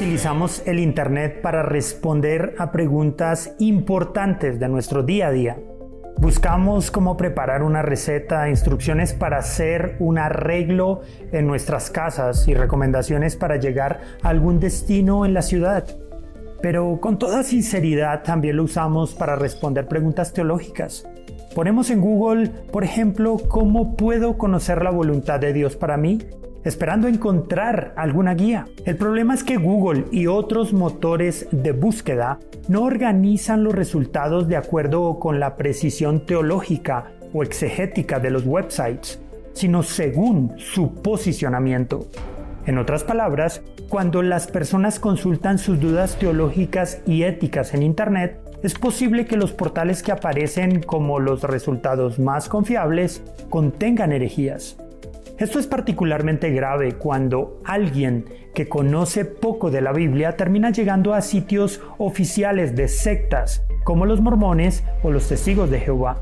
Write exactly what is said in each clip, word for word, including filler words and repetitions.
utilizamos el Internet para responder a preguntas importantes de nuestro día a día. Buscamos cómo preparar una receta, instrucciones para hacer un arreglo en nuestras casas y recomendaciones para llegar a algún destino en la ciudad. Pero con toda sinceridad también lo usamos para responder preguntas teológicas. Ponemos en Google, por ejemplo, ¿cómo puedo conocer la voluntad de Dios para mí?, esperando encontrar alguna guía. El problema es que Google y otros motores de búsqueda no organizan los resultados de acuerdo con la precisión teológica o exegética de los websites, sino según su posicionamiento. En otras palabras, cuando las personas consultan sus dudas teológicas y éticas en Internet, es posible que los portales que aparecen como los resultados más confiables contengan herejías. Esto es particularmente grave cuando alguien que conoce poco de la Biblia termina llegando a sitios oficiales de sectas como los mormones o los testigos de Jehová.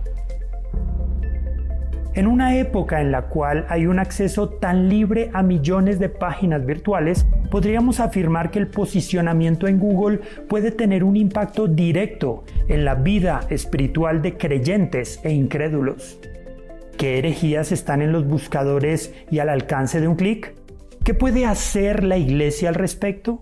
En una época en la cual hay un acceso tan libre a millones de páginas virtuales, podríamos afirmar que el posicionamiento en Google puede tener un impacto directo en la vida espiritual de creyentes e incrédulos. ¿Qué herejías están en los buscadores y al alcance de un clic? ¿Qué puede hacer la iglesia al respecto?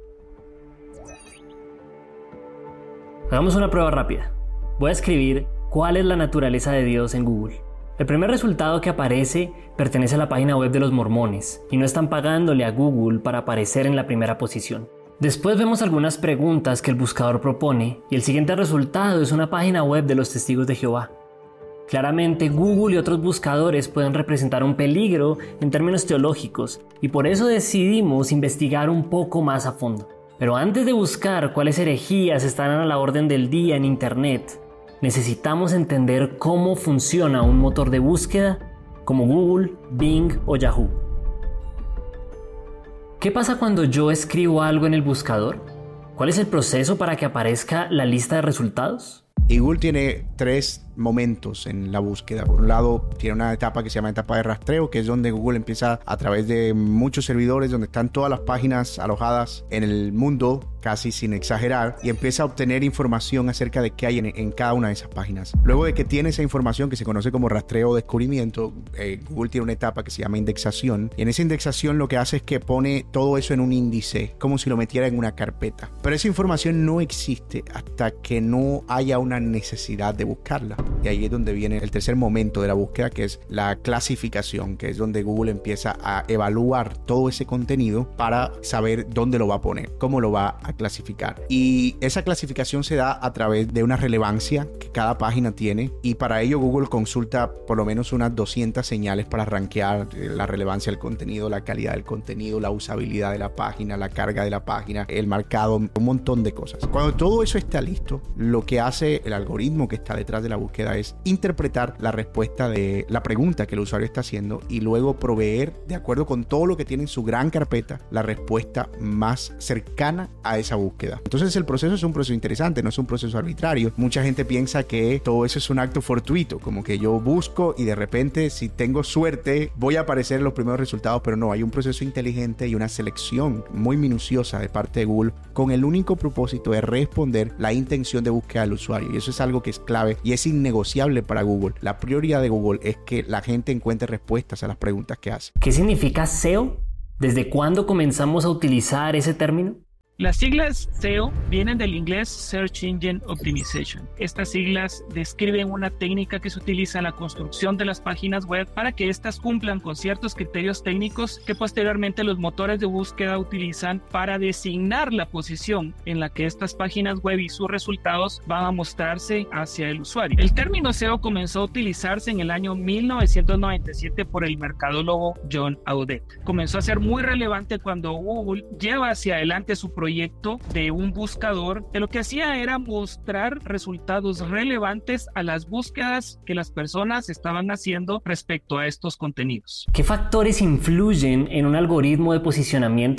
Hagamos una prueba rápida. Voy a escribir ¿cuál es la naturaleza de Dios en Google? El primer resultado que aparece pertenece a la página web de los mormones y no están pagándole a Google para aparecer en la primera posición. Después vemos algunas preguntas que el buscador propone y el siguiente resultado es una página web de los testigos de Jehová. Claramente, Google y otros buscadores pueden representar un peligro en términos teológicos y por eso decidimos investigar un poco más a fondo. Pero antes de buscar cuáles herejías están a la orden del día en Internet, necesitamos entender cómo funciona un motor de búsqueda como Google, Bing o Yahoo. ¿Qué pasa cuando yo escribo algo en el buscador? ¿Cuál es el proceso para que aparezca la lista de resultados? Y Google tiene tres momentos en la búsqueda. Por un lado, tiene una etapa que se llama etapa de rastreo, que es donde Google empieza a través de muchos servidores, donde están todas las páginas alojadas en el mundo, casi sin exagerar, y empieza a obtener información acerca de qué hay en, en cada una de esas páginas. Luego de que tiene esa información, que se conoce como rastreo o descubrimiento, eh, Google tiene una etapa que se llama indexación, y en esa indexación lo que hace es que pone todo eso en un índice, como si lo metiera en una carpeta. Pero esa información no existe hasta que no haya una necesidad de buscarla. Y ahí es donde viene el tercer momento de la búsqueda, que es la clasificación, que es donde Google empieza a evaluar todo ese contenido para saber dónde lo va a poner, cómo lo va a clasificar. Y esa clasificación se da a través de una relevancia que cada página tiene, y para ello Google consulta por lo menos unas doscientas señales para rankear la relevancia del contenido, la calidad del contenido, la usabilidad de la página, la carga de la página, el marcado, un montón de cosas. Cuando todo eso está listo, lo que hace el algoritmo que está detrás de la búsqueda es interpretar la respuesta de la pregunta que el usuario está haciendo y luego proveer, de acuerdo con todo lo que tiene en su gran carpeta, la respuesta más cercana a esa búsqueda. Entonces el proceso es un proceso interesante, no es un proceso arbitrario. Mucha gente piensa que todo eso es un acto fortuito, como que yo busco y de repente, si tengo suerte, voy a aparecer en los primeros resultados, pero no, hay un proceso inteligente y una selección muy minuciosa de parte de Google con el único propósito de responder la intención de búsqueda del usuario, y eso es algo que es clave y es innegociable para Google. La prioridad de Google es que la gente encuentre respuestas a las preguntas que hace. ¿Qué significa S E O? ¿Desde cuándo comenzamos a utilizar ese término? Las siglas S E O vienen del inglés Search Engine Optimization. Estas siglas describen una técnica que se utiliza en la construcción de las páginas web para que éstas cumplan con ciertos criterios técnicos que posteriormente los motores de búsqueda utilizan para designar la posición en la que estas páginas web y sus resultados van a mostrarse hacia el usuario. El término S E O comenzó a utilizarse en el año mil novecientos noventa y siete por el mercadólogo John Audette. Comenzó a ser muy relevante cuando Google lleva hacia adelante su proyecto de un buscador que lo que hacía era mostrar resultados relevantes a las búsquedas que las personas estaban haciendo respecto a estos contenidos. ¿Qué factores influyen en un algoritmo de posicionamiento?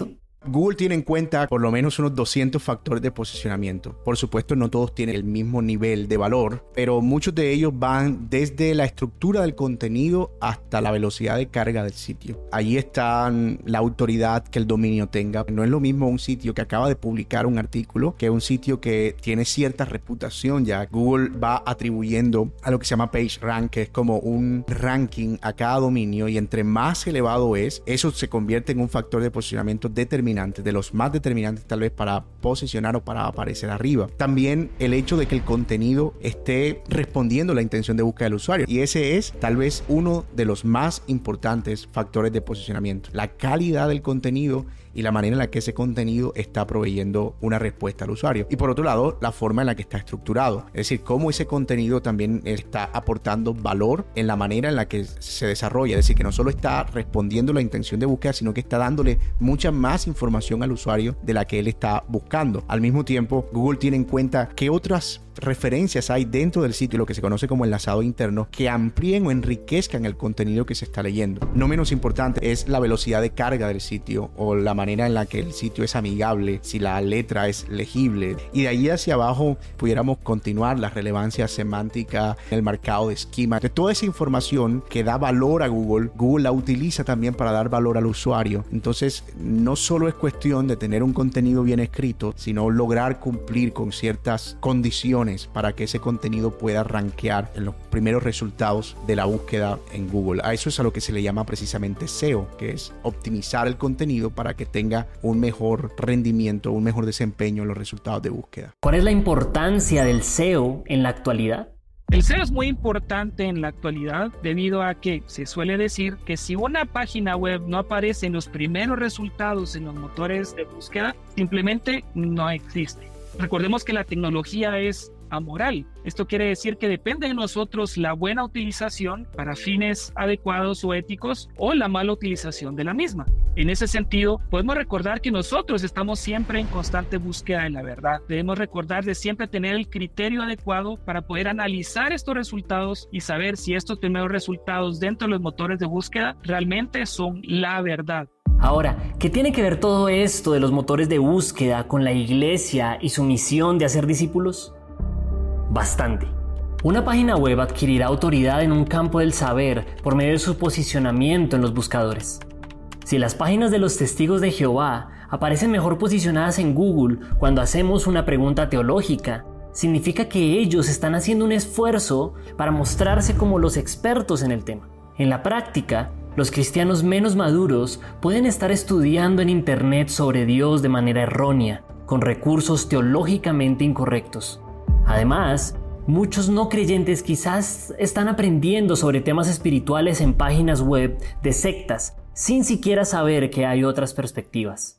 Google tiene en cuenta por lo menos unos doscientos factores de posicionamiento. Por supuesto, no todos tienen el mismo nivel de valor, pero muchos de ellos van desde la estructura del contenido hasta la velocidad de carga del sitio. Allí está la autoridad que el dominio tenga. No es lo mismo un sitio que acaba de publicar un artículo que un sitio que tiene cierta reputación ya. Google va atribuyendo a lo que se llama PageRank, que es como un ranking a cada dominio, y entre más elevado es, eso se convierte en un factor de posicionamiento determinante, de los más determinantes tal vez para posicionar o para aparecer arriba. También el hecho de que el contenido esté respondiendo a la intención de búsqueda del usuario, y ese es tal vez uno de los más importantes factores de posicionamiento, la calidad del contenido y la manera en la que ese contenido está proveyendo una respuesta al usuario. Y por otro lado, la forma en la que está estructurado, es decir, cómo ese contenido también está aportando valor en la manera en la que se desarrolla, es decir, que no solo está respondiendo a la intención de búsqueda, sino que está dándole mucha más información al usuario de la que él está buscando. Al mismo tiempo, Google tiene en cuenta qué otras referencias hay dentro del sitio, lo que se conoce como enlazado interno, que amplíen o enriquezcan el contenido que se está leyendo. No menos importante es la velocidad de carga del sitio o la manera en la que el sitio es amigable, si la letra es legible. Y de ahí hacia abajo pudiéramos continuar la relevancia semántica, el marcado de esquema. De toda esa información que da valor a Google, Google la utiliza también para dar valor al usuario. Entonces, no solo es cuestión de tener un contenido bien escrito, sino lograr cumplir con ciertas condiciones para que ese contenido pueda rankear en los primeros resultados de la búsqueda en Google. A eso es a lo que se le llama precisamente S E O, que es optimizar el contenido para que tenga un mejor rendimiento, un mejor desempeño en los resultados de búsqueda. ¿Cuál es la importancia del S E O en la actualidad? El S E O es muy importante en la actualidad debido a que se suele decir que si una página web no aparece en los primeros resultados en los motores de búsqueda, simplemente no existe. Recordemos que la tecnología es amoral. Esto quiere decir que depende de nosotros la buena utilización para fines adecuados o éticos o la mala utilización de la misma. En ese sentido, podemos recordar que nosotros estamos siempre en constante búsqueda de la verdad. Debemos recordar de siempre tener el criterio adecuado para poder analizar estos resultados y saber si estos primeros resultados dentro de los motores de búsqueda realmente son la verdad. Ahora, ¿qué tiene que ver todo esto de los motores de búsqueda con la iglesia y su misión de hacer discípulos? Bastante. Una página web adquirirá autoridad en un campo del saber por medio de su posicionamiento en los buscadores. Si las páginas de los testigos de Jehová aparecen mejor posicionadas en Google cuando hacemos una pregunta teológica, significa que ellos están haciendo un esfuerzo para mostrarse como los expertos en el tema. En la práctica, los cristianos menos maduros pueden estar estudiando en Internet sobre Dios de manera errónea, con recursos teológicamente incorrectos. Además, muchos no creyentes quizás están aprendiendo sobre temas espirituales en páginas web de sectas, sin siquiera saber que hay otras perspectivas.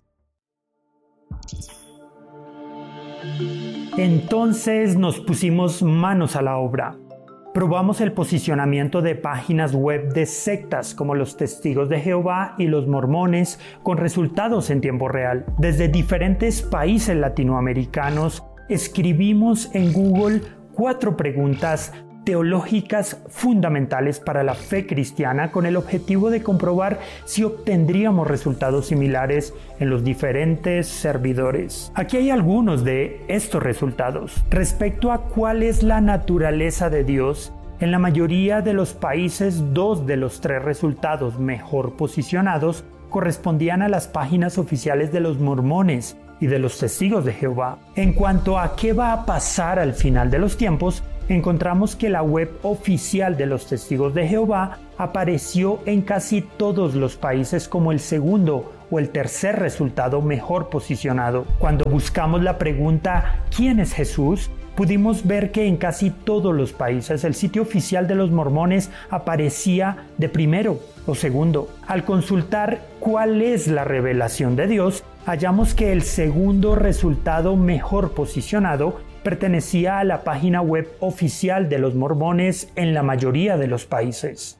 Entonces nos pusimos manos a la obra. Probamos el posicionamiento de páginas web de sectas como los Testigos de Jehová y los Mormones con resultados en tiempo real. Desde diferentes países latinoamericanos escribimos en Google cuatro preguntas teológicas fundamentales para la fe cristiana con el objetivo de comprobar si obtendríamos resultados similares en los diferentes servidores. Aquí hay algunos de estos resultados. Respecto a cuál es la naturaleza de Dios, en la mayoría de los países, dos de los tres resultados mejor posicionados correspondían a las páginas oficiales de los mormones y de los Testigos de Jehová. En cuanto a qué va a pasar al final de los tiempos, encontramos que la web oficial de los Testigos de Jehová apareció en casi todos los países como el segundo o el tercer resultado mejor posicionado. Cuando buscamos la pregunta ¿quién es Jesús?, pudimos ver que en casi todos los países el sitio oficial de los mormones aparecía de primero o segundo. Al consultar cuál es la revelación de Dios, hallamos que el segundo resultado mejor posicionado pertenecía a la página web oficial de los mormones en la mayoría de los países.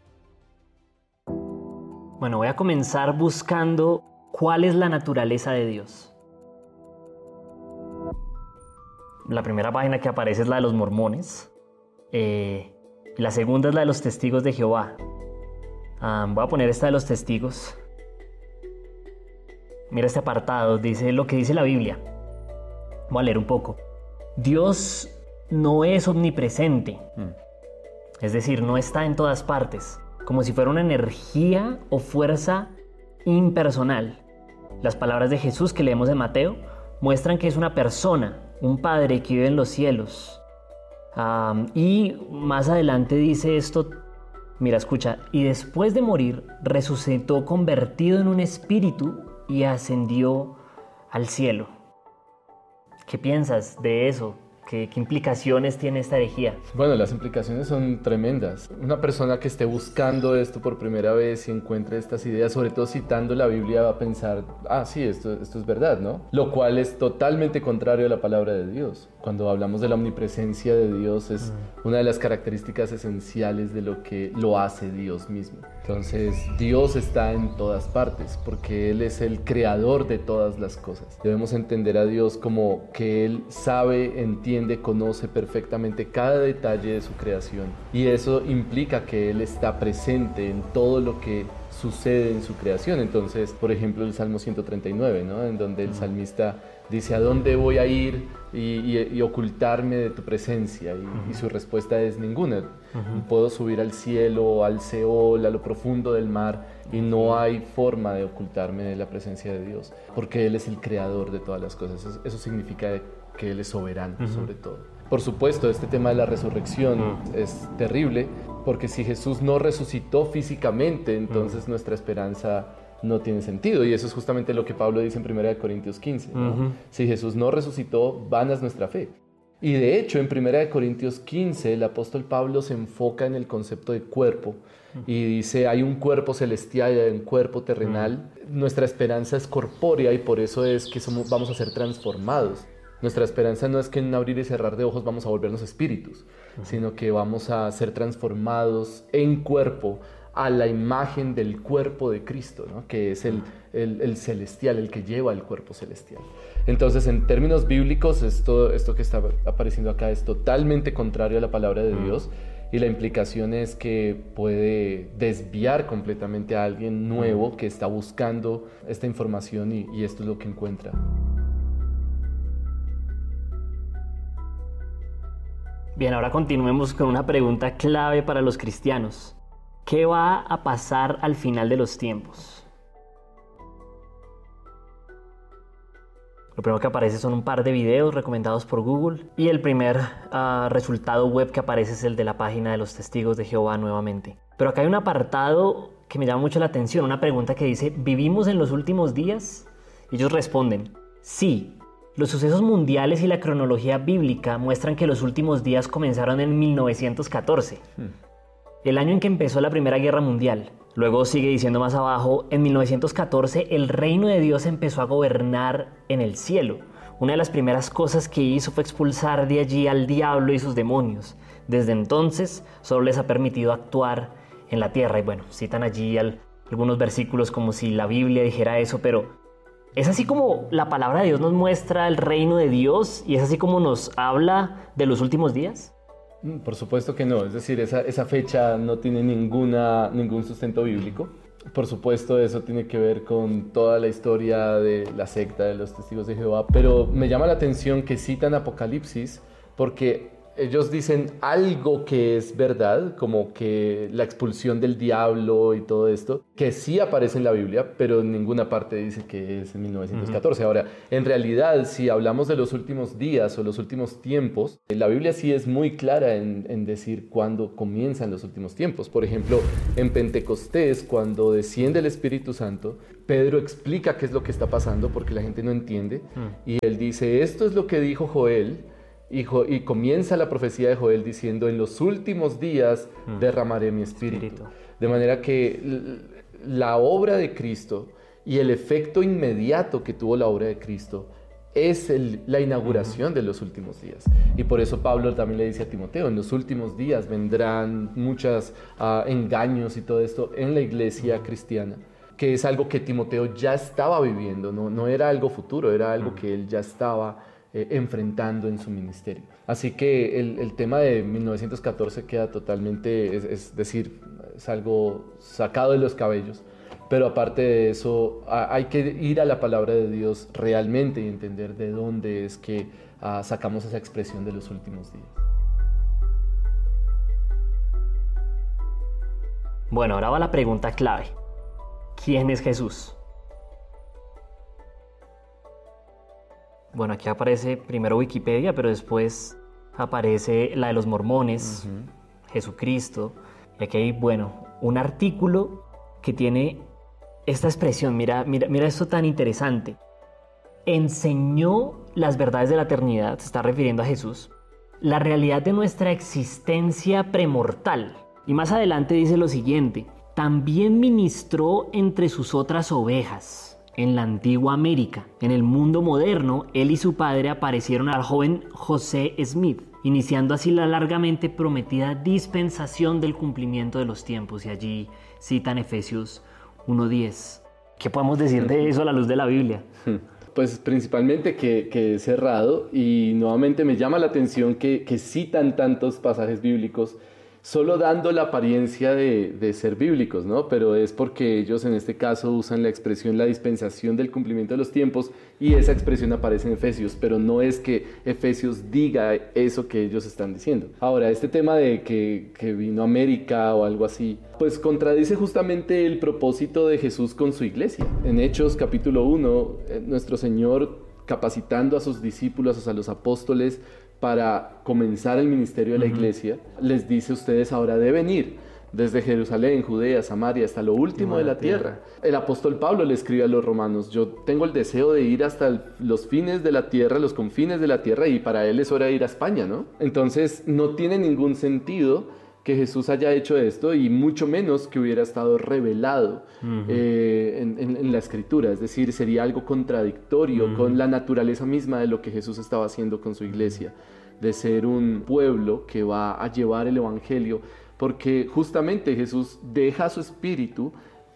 Bueno, voy a comenzar buscando cuál es la naturaleza de Dios. La primera página que aparece es la de los mormones. Eh, la segunda es la de los Testigos de Jehová. Ah, voy a poner esta de los testigos. Mira este apartado, dice lo que dice la Biblia. Voy a leer un poco. Dios no es omnipresente, mm. es decir, no está en todas partes, como si fuera una energía o fuerza impersonal. Las palabras de Jesús que leemos en Mateo muestran que es una persona, un Padre que vive en los cielos. Um, y más adelante dice esto, mira, escucha, y después de morir resucitó convertido en un espíritu y ascendió al cielo. ¿Qué piensas de eso? ¿Qué, ¿Qué implicaciones tiene esta herejía? Bueno, las implicaciones son tremendas. Una persona que esté buscando esto por primera vez y encuentre estas ideas, sobre todo citando la Biblia, va a pensar, ah, sí, esto, esto es verdad, ¿no? Lo cual es totalmente contrario a la palabra de Dios. Cuando hablamos de la omnipresencia de Dios, es mm. una de las características esenciales de lo que lo hace Dios mismo. Entonces, Dios está en todas partes, porque Él es el creador de todas las cosas. Debemos entender a Dios como que Él sabe, entiende, conoce perfectamente cada detalle de su creación. Y eso implica que Él está presente en todo lo que sucede en su creación. Entonces, por ejemplo, el Salmo ciento treinta y nueve, ¿no? En donde el salmista dice, ¿a dónde voy a ir y, y, y ocultarme de tu presencia? Y, uh-huh. y su respuesta es ninguna. Uh-huh. Puedo subir al cielo, al Seol, a lo profundo del mar, y no hay forma de ocultarme de la presencia de Dios, porque Él es el creador de todas las cosas. Eso, eso significa que Él es soberano, uh-huh. sobre todo. Por supuesto, este tema de la resurrección uh-huh. es terrible, porque si Jesús no resucitó físicamente, entonces uh-huh. nuestra esperanza no tiene sentido, y eso es justamente lo que Pablo dice en primera de Corintios quince, ¿no? Uh-huh. Si Jesús no resucitó, vana es nuestra fe. Y de hecho, en primera de Corintios quince, el apóstol Pablo se enfoca en el concepto de cuerpo uh-huh. y dice, hay un cuerpo celestial y hay un cuerpo terrenal. Uh-huh. Nuestra esperanza es corpórea y por eso es que somos, vamos a ser transformados. Nuestra esperanza no es que en un abrir y cerrar de ojos vamos a volvernos espíritus, uh-huh. sino que vamos a ser transformados en cuerpo a la imagen del cuerpo de Cristo, ¿no? Que es el, el, el celestial, el que lleva el cuerpo celestial. Entonces, en términos bíblicos, esto, esto que está apareciendo acá es totalmente contrario a la palabra de Dios, y la implicación es que puede desviar completamente a alguien nuevo que está buscando esta información, y, y esto es lo que encuentra. Bien, ahora continuemos con una pregunta clave para los cristianos. ¿Qué va a pasar al final de los tiempos? Lo primero que aparece son un par de videos recomendados por Google, y el primer uh, resultado web que aparece es el de la página de los Testigos de Jehová nuevamente. Pero acá hay un apartado que me llama mucho la atención, una pregunta que dice, ¿vivimos en los últimos días? Y ellos responden, sí. Los sucesos mundiales y la cronología bíblica muestran que los últimos días comenzaron en mil novecientos catorce. Hmm. El año en que empezó la Primera Guerra Mundial. Luego sigue diciendo más abajo, en mil novecientos catorce el reino de Dios empezó a gobernar en el cielo. Una de las primeras cosas que hizo fue expulsar de allí al diablo y sus demonios. Desde entonces solo les ha permitido actuar en la tierra. Y bueno, citan allí al, algunos versículos como si la Biblia dijera eso, pero ¿es así como la palabra de Dios nos muestra el reino de Dios y es así como nos habla de los últimos días? Por supuesto que no, es decir, esa, esa fecha no tiene ninguna, ningún sustento bíblico. Por supuesto, eso tiene que ver con toda la historia de la secta de los Testigos de Jehová, pero me llama la atención que citan Apocalipsis porque ellos dicen algo que es verdad, como que la expulsión del diablo y todo esto, que sí aparece en la Biblia, pero en ninguna parte dice que es en mil novecientos catorce. Uh-huh. Ahora, en realidad, si hablamos de los últimos días o los últimos tiempos, la Biblia sí es muy clara en, en decir cuándo comienzan los últimos tiempos. Por ejemplo, en Pentecostés, cuando desciende el Espíritu Santo, Pedro explica qué es lo que está pasando porque la gente no entiende. Uh-huh. Y él dice, esto es lo que dijo Joel. Y, jo- y comienza la profecía de Joel diciendo, en los últimos días mm. derramaré mi espíritu. espíritu. De manera que l- la obra de Cristo y el efecto inmediato que tuvo la obra de Cristo es el, la inauguración mm. de los últimos días. Y por eso Pablo también le dice a Timoteo, en los últimos días vendrán muchos uh, engaños y todo esto en la iglesia mm. cristiana, que es algo que Timoteo ya estaba viviendo, no, no era algo futuro, era algo mm. que él ya estaba Eh, enfrentando en su ministerio. Así que el, el tema de mil novecientos catorce queda totalmente, es, es decir, es algo sacado de los cabellos, pero aparte de eso, hay que ir a la palabra de Dios realmente y entender de dónde es que uh, sacamos esa expresión de los últimos días. Bueno, ahora va la pregunta clave. ¿Quién es Jesús? Bueno, aquí aparece primero Wikipedia, pero después aparece la de los mormones, uh-huh. Jesucristo. Y aquí hay, bueno, un artículo que tiene esta expresión. Mira, mira, mira esto tan interesante. Enseñó las verdades de la eternidad, se está refiriendo a Jesús, la realidad de nuestra existencia premortal. Y más adelante dice lo siguiente: también ministró entre sus otras ovejas en la antigua América. En el mundo moderno, él y su padre aparecieron al joven José Smith, iniciando así la largamente prometida dispensación del cumplimiento de los tiempos. Y allí citan Efesios uno diez. ¿Qué podemos decir de eso a la luz de la Biblia? Pues principalmente que, que es errado, y nuevamente me llama la atención que, que citan tantos pasajes bíblicos solo dando la apariencia de, de ser bíblicos, ¿no? Pero es porque ellos en este caso usan la expresión la dispensación del cumplimiento de los tiempos, y esa expresión aparece en Efesios, pero no es que Efesios diga eso que ellos están diciendo. Ahora, este tema de que, que vino a América o algo así, pues contradice justamente el propósito de Jesús con su iglesia. En Hechos capítulo uno, nuestro Señor, capacitando a sus discípulos, a los apóstoles, para comenzar el ministerio de la uh-huh. iglesia, les dice: ustedes ahora deben ir desde Jerusalén, Judea, Samaria, hasta lo último no, de la tierra. tierra. El apóstol Pablo le escribe a los romanos: yo tengo el deseo de ir hasta el, los fines de la tierra, los confines de la tierra, y para él es hora de ir a España, ¿no? Entonces no tiene ningún sentido que Jesús haya hecho esto, y mucho menos que hubiera estado revelado uh-huh. eh, en, en, en la Escritura. Es decir, sería algo contradictorio uh-huh. con la naturaleza misma de lo que Jesús estaba haciendo con su iglesia, de ser un pueblo que va a llevar el evangelio, porque justamente Jesús deja su espíritu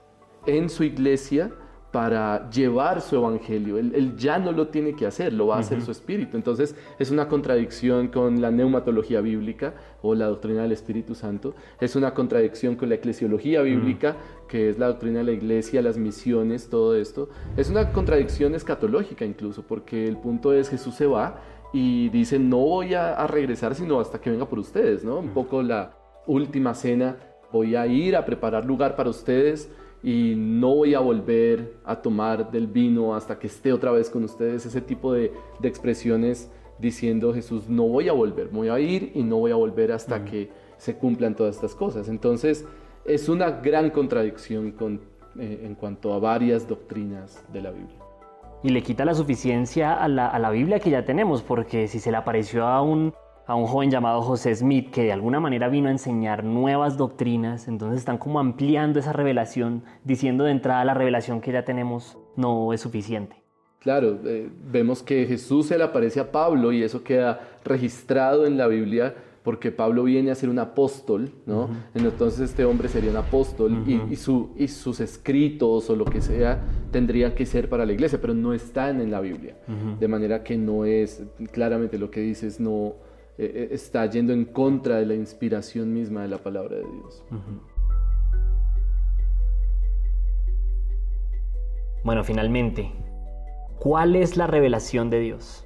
en su iglesia para llevar su evangelio. Él, él ya no lo tiene que hacer, lo va a hacer uh-huh. su espíritu. Entonces es una contradicción con la neumatología bíblica o la doctrina del Espíritu Santo. Es una contradicción con la eclesiología bíblica, uh-huh. que es la doctrina de la iglesia, las misiones, todo esto. Es una contradicción escatológica incluso, porque el punto es: Jesús se va y dice: no voy a, a regresar sino hasta que venga por ustedes, ¿no? Un poco la última cena: voy a ir a preparar lugar para ustedes y no voy a volver a tomar del vino hasta que esté otra vez con ustedes. Ese tipo de, de expresiones diciendo Jesús: no voy a volver, voy a ir y no voy a volver hasta uh-huh. que se cumplan todas estas cosas. Entonces es una gran contradicción con, eh, en cuanto a varias doctrinas de la Biblia. Y le quita la suficiencia a la, a la Biblia que ya tenemos, porque si se le apareció a un, a un joven llamado José Smith, que de alguna manera vino a enseñar nuevas doctrinas, entonces están como ampliando esa revelación, diciendo de entrada la revelación que ya tenemos no es suficiente. Claro, eh, vemos que Jesús se le aparece a Pablo, y eso queda registrado en la Biblia, porque Pablo viene a ser un apóstol, ¿no? Uh-huh. Entonces este hombre sería un apóstol, uh-huh. y, y, su, y sus escritos o lo que sea tendrían que ser para la iglesia, pero no están en la Biblia. Uh-huh. De manera que no es, claramente lo que dices, no eh, está yendo en contra de la inspiración misma de la palabra de Dios. Uh-huh. Bueno, finalmente, ¿cuál es la revelación de Dios?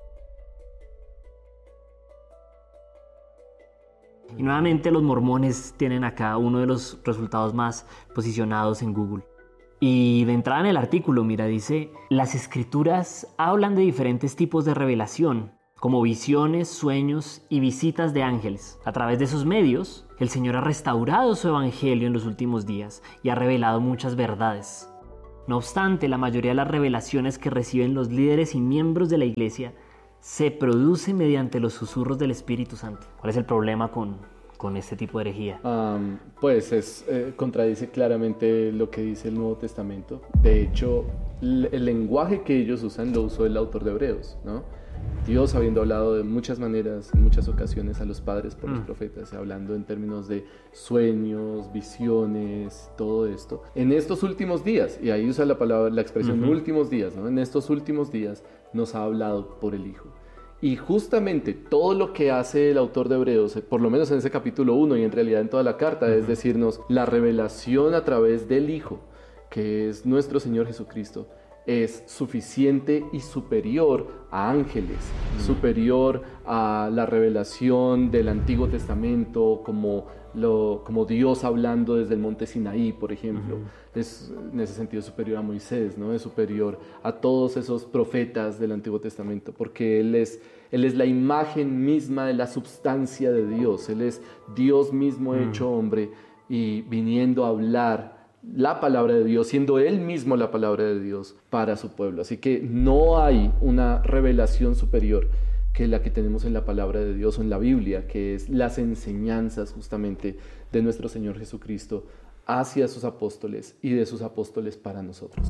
Y nuevamente los mormones tienen acá uno de los resultados más posicionados en Google. Y de entrada en el artículo, mira, dice: las escrituras hablan de diferentes tipos de revelación, como visiones, sueños y visitas de ángeles. A través de esos medios, el Señor ha restaurado su evangelio en los últimos días y ha revelado muchas verdades. No obstante, la mayoría de las revelaciones que reciben los líderes y miembros de la iglesia se produce mediante los susurros del Espíritu Santo. ¿Cuál es el problema con, con este tipo de herejía? Um, pues es, eh, contradice claramente lo que dice el Nuevo Testamento. De hecho, el, el lenguaje que ellos usan lo usó el autor de Hebreos, ¿no? Dios habiendo hablado de muchas maneras, en muchas ocasiones a los padres por mm. los profetas, hablando en términos de sueños, visiones, todo esto. En estos últimos días, y ahí usa la palabra, la expresión uh-huh. últimos días, ¿no? En estos últimos días nos ha hablado por el Hijo. Y justamente todo lo que hace el autor de Hebreos, por lo menos en ese capítulo uno y en realidad en toda la carta, uh-huh. es decirnos la revelación a través del Hijo. que es nuestro Señor Jesucristo, es suficiente y superior a ángeles, mm. superior a la revelación del Antiguo Testamento, como, lo, como Dios hablando desde el monte Sinaí, por ejemplo. Mm. Es en ese sentido superior a Moisés, ¿no? Es superior a todos esos profetas del Antiguo Testamento, porque Él es, él es la imagen misma de la substancia de Dios. Él es Dios mismo mm. hecho hombre y viniendo a hablar la palabra de Dios, siendo Él mismo la palabra de Dios para su pueblo. Así que no hay una revelación superior que la que tenemos en la palabra de Dios o en la Biblia, que es las enseñanzas justamente de nuestro Señor Jesucristo hacia sus apóstoles y de sus apóstoles para nosotros.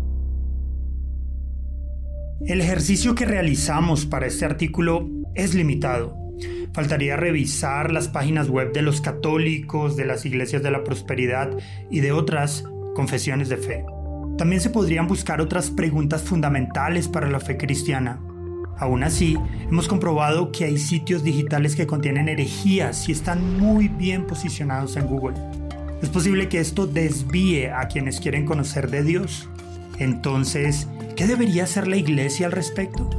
El ejercicio que realizamos para este artículo es limitado. Faltaría revisar las páginas web de los católicos, de las iglesias de la prosperidad y de otras confesiones de fe. También se podrían buscar otras preguntas fundamentales para la fe cristiana. Aún así, hemos comprobado que hay sitios digitales que contienen herejías y están muy bien posicionados en Google. ¿Es posible que esto desvíe a quienes quieren conocer de Dios? Entonces, ¿qué debería hacer la iglesia al respecto?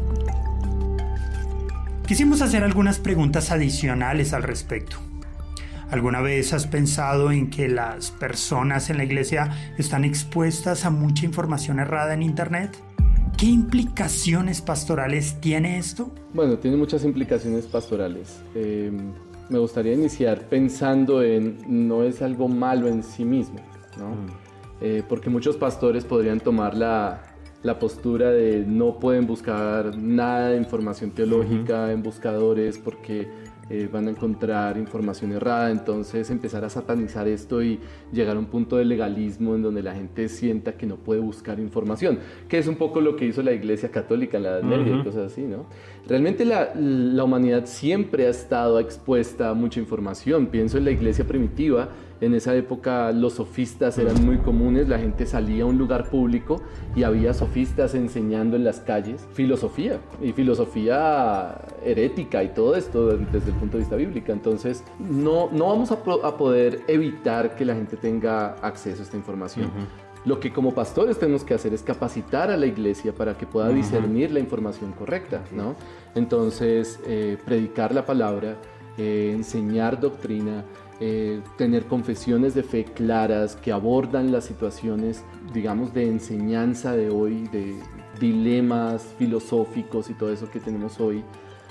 Quisimos hacer algunas preguntas adicionales al respecto. ¿Alguna vez has pensado en que las personas en la iglesia están expuestas a mucha información errada en Internet? ¿Qué implicaciones pastorales tiene esto? Bueno, tiene muchas implicaciones pastorales. Eh, me gustaría iniciar pensando en no es algo malo en sí mismo, ¿no? Mm. Eh, porque muchos pastores podrían tomar la... la postura de no pueden buscar nada de información teológica uh-huh. en buscadores porque eh, van a encontrar información errada, entonces empezar a satanizar esto y llegar a un punto de legalismo en donde la gente sienta que no puede buscar información, que es un poco lo que hizo la Iglesia Católica en la Edad Media uh-huh. y cosas así, ¿no? Realmente la, la humanidad siempre ha estado expuesta a mucha información. Pienso en la Iglesia primitiva. En esa época los sofistas eran muy comunes, la gente salía a un lugar público y había sofistas enseñando en las calles filosofía, y filosofía herética y todo esto desde el punto de vista bíblico. Entonces no, no vamos a, pro, a poder evitar que la gente tenga acceso a esta información. Uh-huh. Lo que como pastores tenemos que hacer es capacitar a la iglesia para que pueda discernir uh-huh. la información correcta, ¿no? Entonces, eh, predicar la palabra, eh, enseñar doctrina, Eh, tener confesiones de fe claras que abordan las situaciones, digamos, de enseñanza de hoy, de dilemas filosóficos y todo eso que tenemos hoy,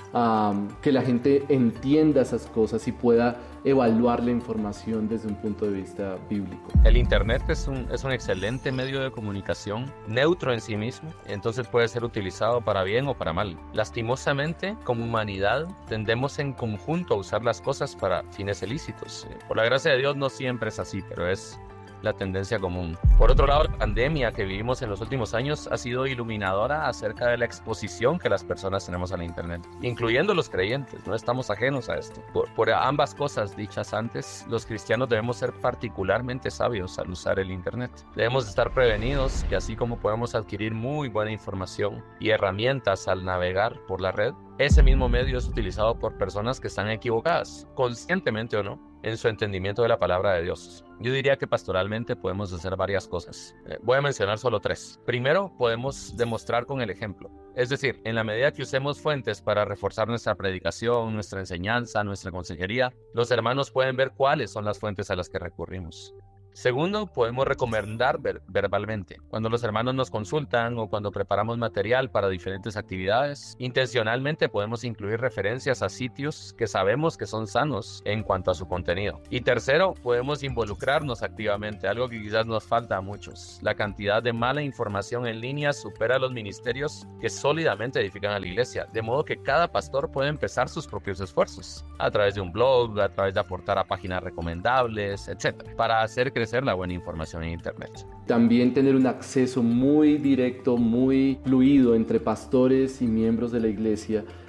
um, que la gente entienda esas cosas y pueda evaluar la información desde un punto de vista bíblico. El Internet es un, es un excelente medio de comunicación, neutro en sí mismo, entonces puede ser utilizado para bien o para mal. Lastimosamente, como humanidad, tendemos en conjunto a usar las cosas para fines ilícitos. Por la gracia de Dios no siempre es así, pero es la tendencia común. Por otro lado, la pandemia que vivimos en los últimos años ha sido iluminadora acerca de la exposición que las personas tenemos a la Internet, incluyendo los creyentes. No estamos ajenos a esto. Por, por ambas cosas dichas antes, los cristianos debemos ser particularmente sabios al usar el Internet. Debemos estar prevenidos que así como podemos adquirir muy buena información y herramientas al navegar por la red, ese mismo medio es utilizado por personas que están equivocadas, conscientemente o no, en su entendimiento de la palabra de Dios. Yo diría que pastoralmente podemos hacer varias cosas. Eh, voy a mencionar solo tres. Primero, podemos demostrar con el ejemplo. Es decir, en la medida que usemos fuentes para reforzar nuestra predicación, nuestra enseñanza, nuestra consejería, los hermanos pueden ver cuáles son las fuentes a las que recurrimos. Segundo, podemos recomendar ver- verbalmente. Cuando los hermanos nos consultan o cuando preparamos material para diferentes actividades, intencionalmente podemos incluir referencias a sitios que sabemos que son sanos en cuanto a su contenido. Y tercero, podemos involucrarnos activamente, algo que quizás nos falta a muchos. La cantidad de mala información en línea supera los ministerios que sólidamente edifican a la iglesia, de modo que cada pastor puede empezar sus propios esfuerzos, a través de un blog, a través de aportar a páginas recomendables, etcétera, para hacer crecer la buena información en Internet. También tener un acceso muy directo, muy fluido entre pastores y miembros de la iglesia